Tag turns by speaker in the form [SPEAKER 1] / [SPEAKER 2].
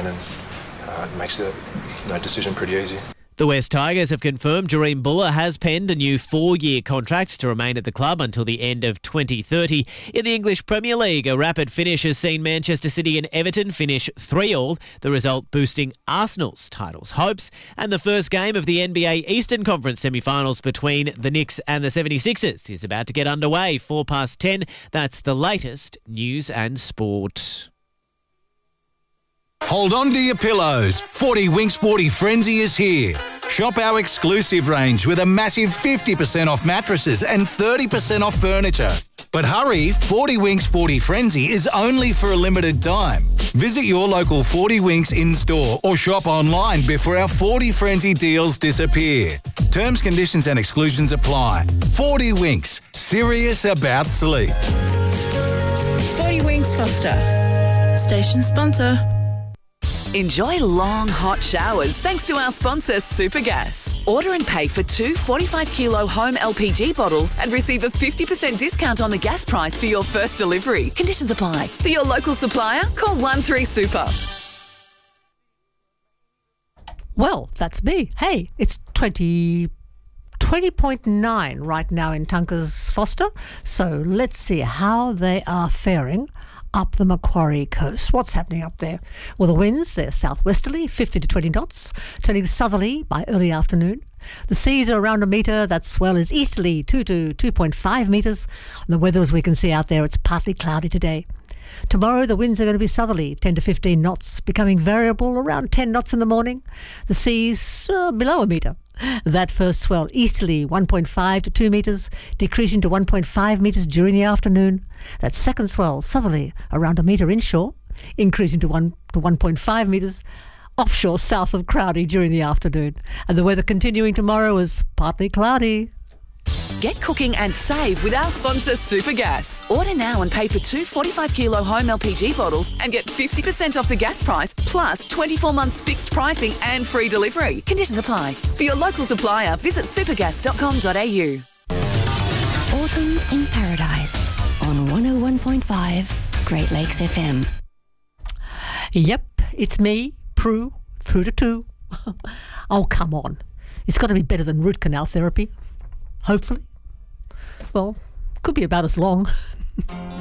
[SPEAKER 1] and it makes the decision pretty easy.
[SPEAKER 2] The West Tigers have confirmed Jahream Buller has penned a new 4-year contract to remain at the club until the end of 2030. In the English Premier League, a rapid finish has seen Manchester City and Everton finish 3-3, the result boosting Arsenal's titles hopes. And the first game of the NBA Eastern Conference semi-finals between the Knicks and the 76ers is about to get underway, 10:04. That's the latest news and sport.
[SPEAKER 3] Hold on to your pillows. 40 Winks 40 Frenzy is here. Shop our exclusive range with a massive 50% off mattresses and 30% off furniture. But hurry, 40 Winks 40 Frenzy is only for a limited time. Visit your local 40 Winks in-store or shop online before our 40 Frenzy deals disappear. Terms, conditions and exclusions apply. 40 Winks, serious about sleep.
[SPEAKER 4] 40 Winks Foster, station sponsor.
[SPEAKER 5] Enjoy long, hot showers thanks to our sponsor, Supergas. Order and pay for 2 45-kilo home LPG bottles and receive a 50% discount on the gas price for your first delivery. Conditions apply. For your local supplier, call 13-SUPER.
[SPEAKER 6] Well, that's me. Hey, it's 20.9 right now in Tunkers Foster. So let's see how they are faring up the Macquarie coast. What's happening up there? Well, the winds, they're southwesterly, 15 to 20 knots, turning southerly by early afternoon. The seas are around a metre. That swell is easterly, 2 to 2.5 metres. The weather, as we can see out there, it's partly cloudy today. Tomorrow, the winds are going to be southerly, 10 to 15 knots, becoming variable around 10 knots in the morning. The seas below a metre. That first swell easterly, 1.5 to 2 metres, decreasing to 1.5 metres during the afternoon. That second swell southerly, around a metre inshore, increasing to 1 to 1.5 metres offshore south of Crowdy during the afternoon. And the weather continuing tomorrow is partly cloudy.
[SPEAKER 5] Get cooking and save with our sponsor, Supergas. Order now and pay for 2 45-kilo home LPG bottles and get 50% off the gas price, plus 24 months fixed pricing and free delivery. Conditions apply. For your local supplier, visit supergas.com.au.
[SPEAKER 7] Autumn in Paradise on 101.5 Great Lakes FM.
[SPEAKER 6] Yep, it's me, Prue, through to 2. Oh, come on. It's got to be better than root canal therapy. Hopefully. Well, could be about as long.